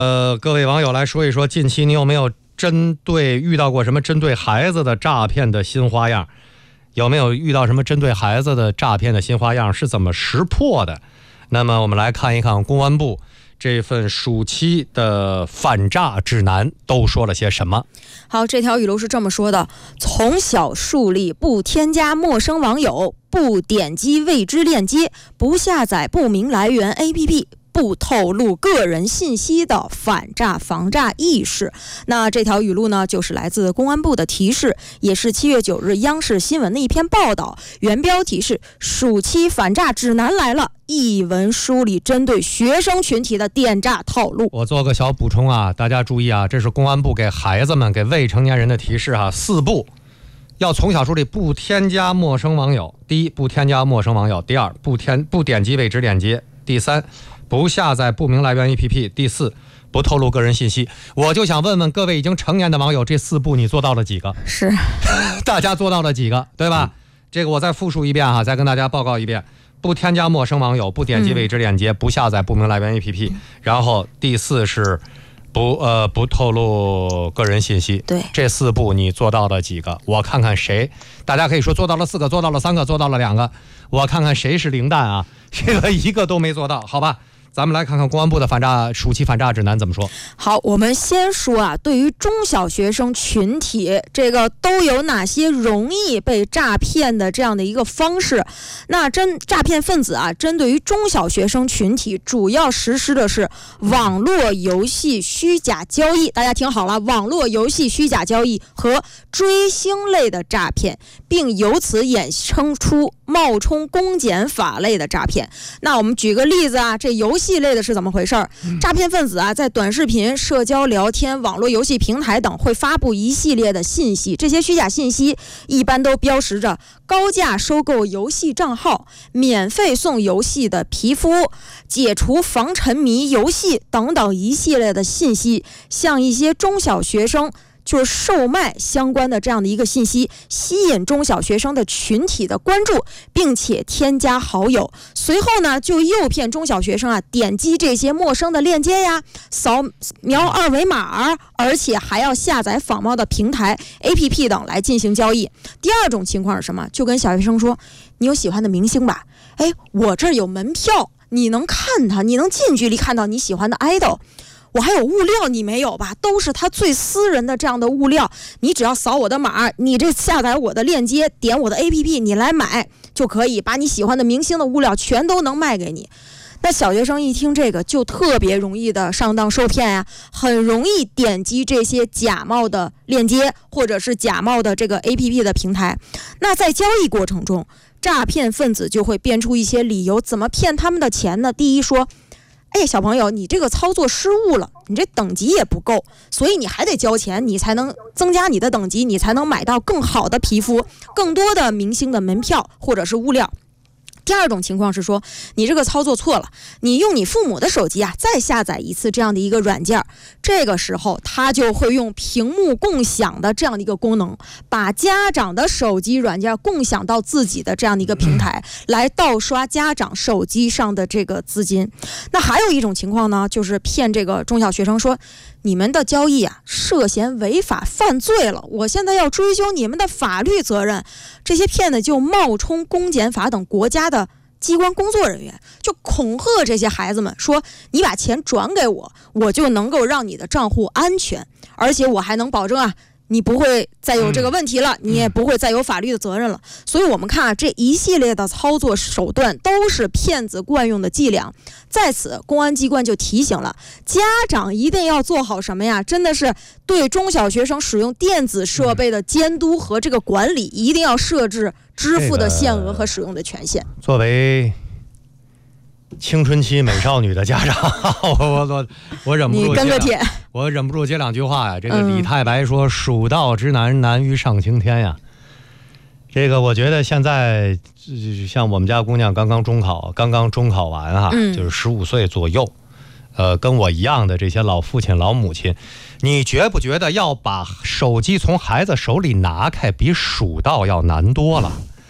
各位网友来说一说，近期你有没有遇到过什么针对孩子的诈骗的新花样？有没有遇到什么针对孩子的诈骗的新花样？是怎么识破的？那么我们来看一看公安部这份暑期的反诈指南都说了些什么。 好，这条语录是这么说的：从小树立不添加陌生网友，不点击未知链接，不下载不明来源 APP，不透露个人信息的反诈防诈意识。那这条语录呢，就是来自公安部的提示，也是7月9日央视新闻的一篇报道，原标题是暑期反诈指南来了，一文梳理针对学生群体的电诈套路。 我做个小补充啊，大家注意啊，这是公安部给孩子们给未成年人的提示啊，4不要从小树立不添加陌生网友。第一，不添加陌生网友；第二，不点击未知链接；第三，不下载不明来源 APP； 第四，不透露个人信息。我就想问问各位已经成年的网友，这4步你做到了几个？ 是大家做到了几个，对吧？这个我再复述一遍哈，再跟大家报告一遍：不添加陌生网友，不点击未知链接，不下载不明来源 APP。然后第4是不透露个人信息。 对， 这4步你做到了几个？我看看谁。大家可以说做到了4个，做到了3个，做到了2个。我看看谁是零蛋啊？这个1个都没做到，好吧？咱们来看看公安部的暑期反诈指南怎么说。 好，我们先说啊，对于中小学生群体，这个都有哪些容易被诈骗的这样的一个方式？那诈骗分子啊，针对于中小学生群体，主要实施的是网络游戏虚假交易。大家听好了，网络游戏虚假交易和追星类的诈骗，并由此衍生出冒充公检法类的诈骗。那我们举个例子啊，这游戏类的是怎么回事？诈骗分子啊，在短视频、社交聊天、网络游戏平台等会发布一系列的信息，这些虚假信息一般都标识着高价收购游戏账号、免费送游戏的皮肤、解除防沉迷游戏等等一系列的信息，向一些中小学生就是售卖相关的这样的一个信息，吸引中小学生的群体的关注，并且添加好友。随后呢，就诱骗中小学生啊点击这些陌生的链接呀，扫描二维码，而且还要下载仿冒的平台 APP 等来进行交易。第二种情况是什么？就跟小学生说，你有喜欢的明星吧？哎，我这儿有门票，你能看他，你能近距离看到你喜欢的 idol。我还有物料你没有吧？都是他最私人的这样的物料，你只要扫我的码，你这下载我的链接，点我的 APP， 你来买就可以，把你喜欢的明星的物料全都能卖给你。那小学生一听这个就特别容易的上当受骗呀，很容易点击这些假冒的链接或者是假冒的这个 APP 的平台。那在交易过程中，诈骗分子就会编出一些理由，怎么骗他们的钱呢？第一说，哎，小朋友，你这个操作失误了，你这等级也不够，所以你还得交钱，你才能增加你的等级，你才能买到更好的皮肤、更多的明星的门票或者是物料。第二种情况是说，你这个操作错了，你用你父母的手机啊，再下载一次这样的一个软件，这个时候他就会用屏幕共享的这样的一个功能，把家长的手机软件共享到自己的这样的一个平台，来盗刷家长手机上的这个资金。那还有一种情况呢，就是骗这个中小学生说，你们的交易啊涉嫌违法犯罪了，我现在要追究你们的法律责任。这些骗子就冒充公检法等国家的机关工作人员，就恐吓这些孩子们说，你把钱转给我，我就能够让你的账户安全，而且我还能保证啊，你不会再有这个问题了，你也不会再有法律的责任了。所以我们看啊，这一系列的操作手段都是骗子惯用的伎俩。在此，公安机关就提醒了家长，一定要做好什么呀？真的是对中小学生使用电子设备的监督和这个管理，一定要设置支付的限额和使用的权限。 作为青春期美少女的家长，我忍不住， 你跟个帖， 我忍不住接2句话呀。这个李太白说：“蜀道之难，难于上青天呀。”这个我觉得现在像我们家姑娘刚刚中考完哈，就是15岁左右，跟我一样的这些老父亲老母亲，你觉不觉得要把手机从孩子手里拿开，比蜀道要难多了？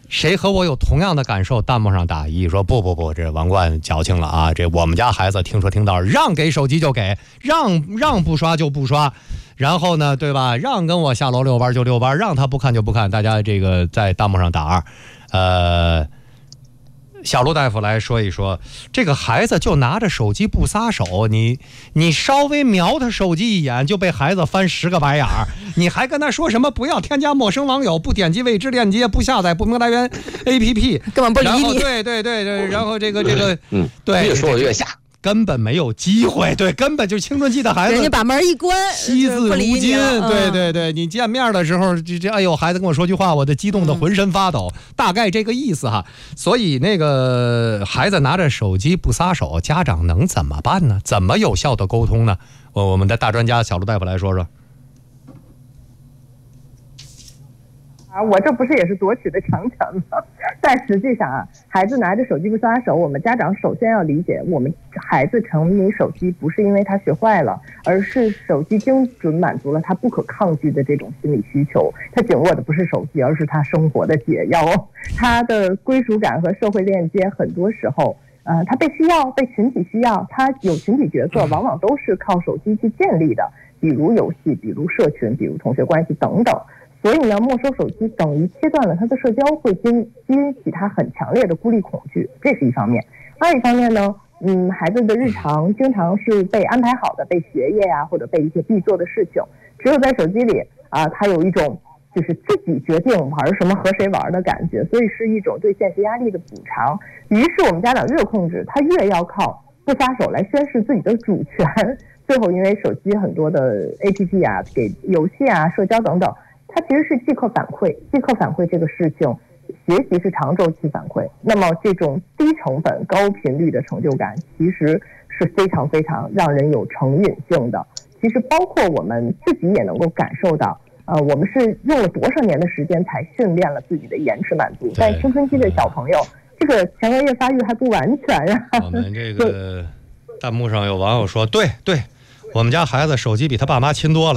谁和我有同样的感受？弹幕上打一说不，这王冠矫情了啊！这我们家孩子听说听道，让给手机就给，让不刷就不刷，然后呢，对吧？让跟我下楼遛弯就遛弯，让他不看就不看。大家这个在弹幕上打2。小陆大夫来说一说，这个孩子就拿着手机不撒手，你稍微瞄他手机一眼就被孩子翻10个白眼儿，你还跟他说什么不要添加陌生网友，不点击未知链接，不下载不明来源 APP， 根本不理你。 对，然后这个对，越说越下。 根本没有机会，对，根本就青春期的孩子， 人家把门一关， 惜字如金，对，你见面的时候，哎呦，孩子跟我说句话，我的激动的浑身发抖，大概这个意思哈。所以那个孩子拿着手机不撒手，家长能怎么办呢？怎么有效的沟通呢？我们的大专家小陆大夫来说说。 我这不是也是夺取的强权吗？但实际上啊，孩子拿着手机不撒手，我们家长首先要理解，我们孩子沉迷手机不是因为他学坏了，而是手机精准满足了他不可抗拒的这种心理需求。他紧握的不是手机，而是他生活的解药。他的归属感和社会链接，很多时候，他被需要，被群体需要，他有群体角色，往往都是靠手机去建立的，比如游戏，比如社群，比如同学关系等等。所以呢，没收手机等于切断了他的社交，会激起他很强烈的孤立恐惧，这是一方面。二一方面呢，孩子的日常经常是被安排好的，被学业呀，或者被一些必做的事情，只有在手机里啊，他有一种就是自己决定玩什么和谁玩的感觉，所以是一种对现实压力的补偿。于是我们家长越控制，他越要靠不撒手来宣示自己的主权。最后因为手机很多的 APP 啊，给游戏啊、社交等等，它其实是即刻反馈这个事情，学习是长周期反馈。那么这种低成本高频率的成就感，其实是非常非常让人有成瘾性的。其实包括我们自己也能够感受到，我们是用了多少年的时间才训练了自己的延迟满足。在青春期的小朋友，这个前额叶发育还不完全啊。 我们这个弹幕上有网友说，对。我们家孩子手机比他爸妈亲多了。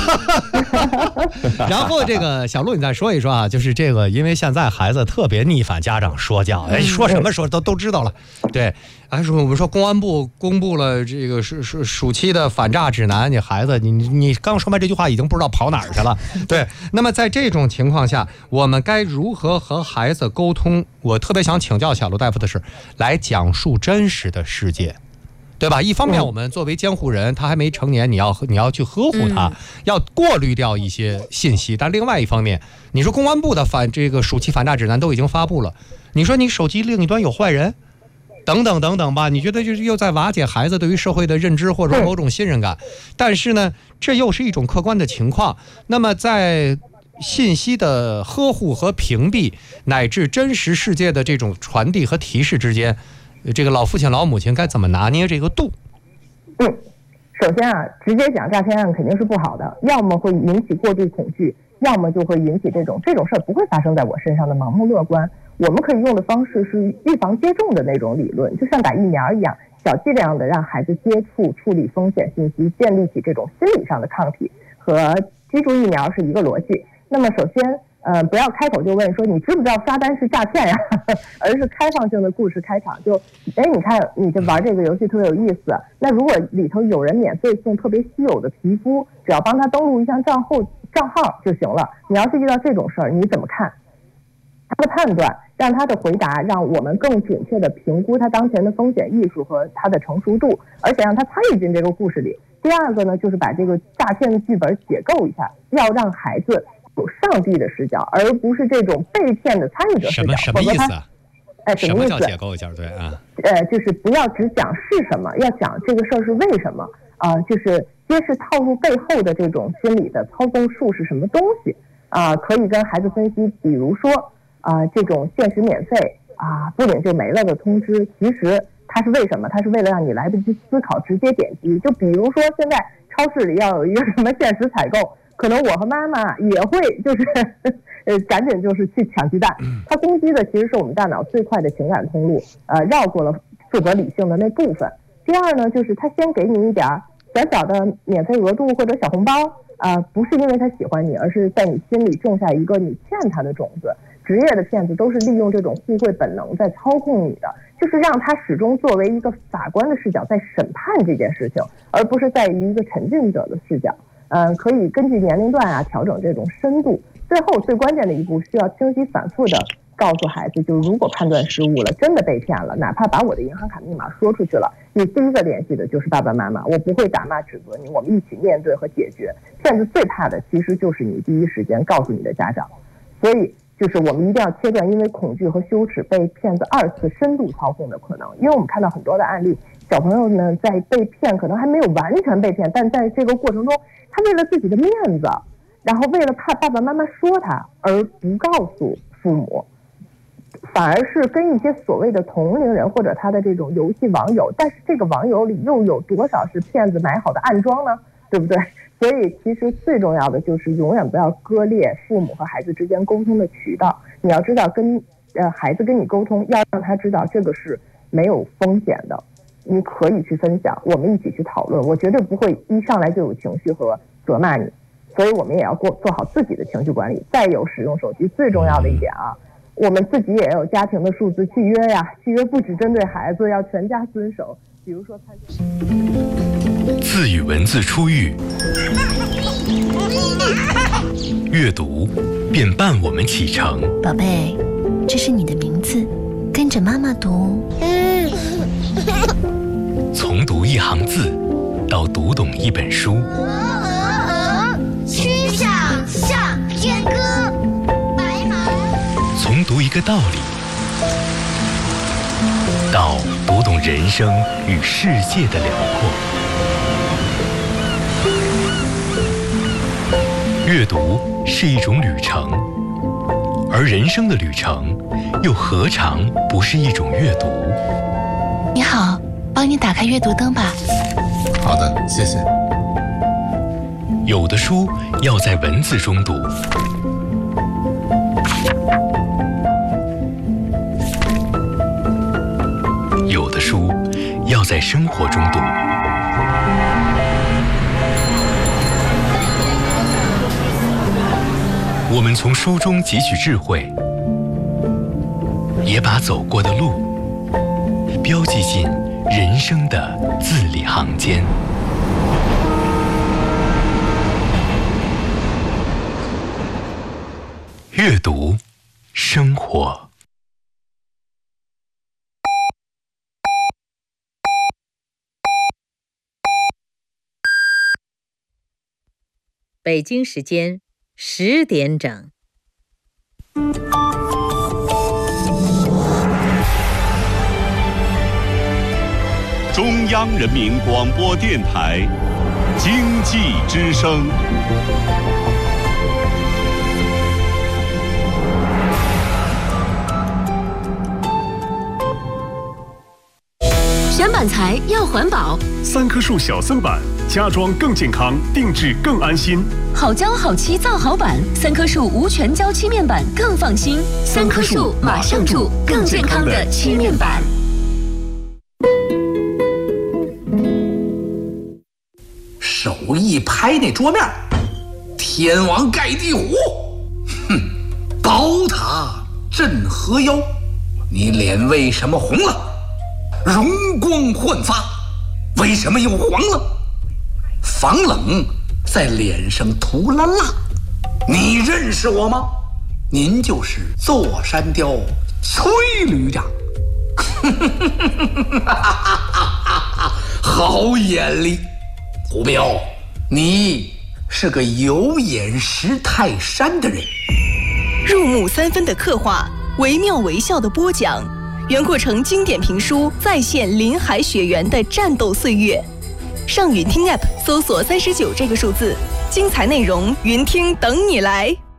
然后这个小陆，你再说一说啊，就是这个，因为现在孩子特别逆反家长说教，说什么都知道了。对，还说我们说公安部公布了这个暑期的反诈指南，你孩子你刚说完这句话已经不知道跑哪儿去了。对，那么在这种情况下，我们该如何和孩子沟通？我特别想请教小陆大夫的是，来讲述真实的世界。对吧？一方面，我们作为监护人，他还没成年，你要去呵护他，要过滤掉一些信息。但另外一方面，你说公安部的这个暑期反诈指南都已经发布了，你说你手机另一端有坏人，等等吧，你觉得就是又在瓦解孩子对于社会的认知或者某种信任感。但是呢，这又是一种客观的情况。那么在信息的呵护和屏蔽，乃至真实世界的这种传递和提示之间，这个老父亲老母亲该怎么拿捏这个度？ 首先啊，直接讲诈骗案肯定是不好的，要么会引起过度恐惧，要么就会引起这种事儿不会发生在我身上的盲目乐观。我们可以用的方式是预防接种的那种理论，就像打疫苗一样，小剂量的让孩子接触处理风险信息，建立起这种心理上的抗体，和居住疫苗是一个逻辑。那么首先不要开口就问说你知不知道刷单是诈骗呀，而是开放性的故事开场，就你看你这玩这个游戏特别有意思，那如果里头有人免费送特别稀有的皮肤，只要帮他登录一下账号就行了。你要是遇到这种事儿，你怎么看？他的判断，让他的回答让我们更准确地评估他当前的风险艺术和他的成熟度，而且让他参与进这个故事里。第二个呢，就是把这个诈骗的剧本解构一下，要让孩子有上帝的视角，而不是这种被骗的参与者视角。 什么意思啊？什么叫解构一下？对啊， 就是不要只讲是什么，要讲这个事儿是为什么就是揭示套路背后的这种心理的操纵术是什么东西可以跟孩子分析，比如说这种限时免费不领就没了的通知，其实它是为什么？它是为了让你来不及思考，直接点击。就比如说现在超市里要有一个什么限时采购，可能我和妈妈也会就是赶紧就是去抢鸡蛋。它攻击的其实是我们大脑最快的情感通路，绕过了负责理性的那部分。第二呢，就是他先给你一点小小的免费额度或者小红包不是因为他喜欢你，而是在你心里种下一个你欠他的种子。 职业的骗子都是利用这种互惠本能在操控你的，就是让他始终作为一个法官的视角在审判这件事情，而不是在于一个沉浸者的视角。可以根据年龄段啊调整这种深度。最后最关键的一步需要清晰反复的告诉孩子，就如果判断失误了，真的被骗了，哪怕把我的银行卡密码说出去了，你第一个联系的就是爸爸妈妈，我不会打骂指责你，我们一起面对和解决。骗子最怕的其实就是你第一时间告诉你的家长，所以就是我们一定要切断因为恐惧和羞耻被骗子2次深度操控的可能。因为我们看到很多的案例，小朋友呢在被骗可能还没有完全被骗，但在这个过程中他为了自己的面子，然后为了怕爸爸妈妈说他而不告诉父母，反而是跟一些所谓的同龄人或者他的这种游戏网友，但是这个网友里又有多少是骗子买好的暗桩呢？对不对？所以其实最重要的就是永远不要割裂父母和孩子之间沟通的渠道。你要知道跟孩子跟你沟通，要让他知道这个是没有风险的，你可以去分享，我们一起去讨论，我绝对不会一上来就有情绪和责骂你。所以我们也要做好自己的情绪管理。再有使用手机最重要的一点啊，我们自己也有家庭的数字契约呀，契约不只针对孩子，要全家遵守。比如说参字与文字初遇，阅读便伴我们启程。 宝贝，这是你的名字，跟着妈妈读。 从读一行字到读懂一本书， 曲项向天歌，白马。 从读一个道理到读懂人生与世界的辽阔。阅读是一种旅程，而人生的旅程又何尝不是一种阅读？ 你好，帮你打开阅读灯吧。 好的，谢谢。 有的书要在文字中读，有的书要在生活中读。我们从书中汲取智慧，也把走过的路标记进人生的字里行间。阅读，生活。 北京时间10点整。 中央人民广播电台经济之声。 选板材要环保 ，3棵树小森板，家装更健康，定制更安心。 好胶好漆造好板，3棵树无全胶漆面板更放心。3棵树马上住更健康的漆面板。 手一拍那桌面，天王盖地虎，哼，宝塔镇河妖，你脸为什么红了？容光焕发，为什么又黄了？防冷在脸上涂了蜡，你认识我吗？您就是座山雕崔旅长。好眼力，虎彪，你是个有眼识泰山的人。 入木3分的刻画，惟妙惟肖的播讲，原过程经典评书再现林海雪原的战斗岁月。上云听 App 搜索39这个数字，精彩内容云听等你来。